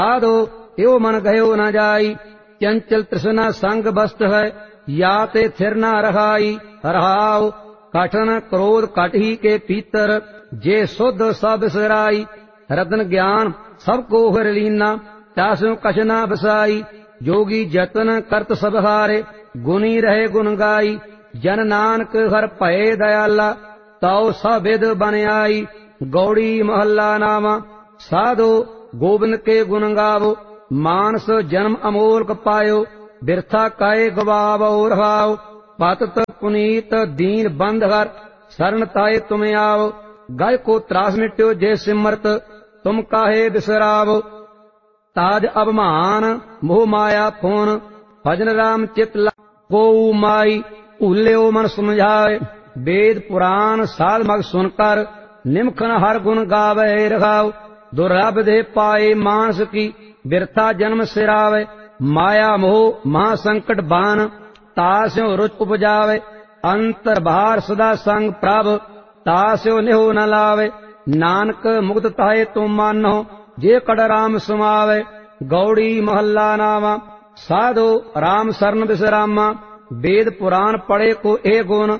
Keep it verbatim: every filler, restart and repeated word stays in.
साधो यो मन गयो न जाई। चंचल तृष्णा संग बस्त है, या ते थिर न रहाई। रहाओ कठन क्रोध कट ही के पीतर, जे शुद्ध सब बिसराई। रतन ज्ञान सब को हर लीना, तासु कछ न बसाई। जोगी जतन करत सब हारे, गुनी रहे गुण गाई। जन नानक हर भये दयाला, ताओ सब विद बन आई। गौड़ी महला नामा, साधो गोबिंद के गुण गावो। मानस जन्म अमोलक पायो, बिरथा काए गवावो रहाओ। पतत पुनीत दीन बंद हर, शरण ताए तुम आओ। गाय को त्रास मिट्यो जे सिमरत, तुम काहे बिसरावो। ताज अभिमान मोह माया फोन, भजन राम चित को माई। उल्यो मन समझाए, वेद पुराण साध मग सुनकर। निमखन हर गुण गावे रघाओ। दुर्लभ दे पाए मानस की, बिरथा जन्म सिरावे। माया मोह महासंकट बान, तास्यो रुच उपजावे। अंतर बाहर सदा संग प्रभ, तास्यो निहो न लावे। नानक मुक्त ताहे तुम मानो, जे कड़ राम सुमावे। गौड़ी महला नामा, साधो राम शरण बिसरामा। वेद पुराण पढ़े को ए गुण,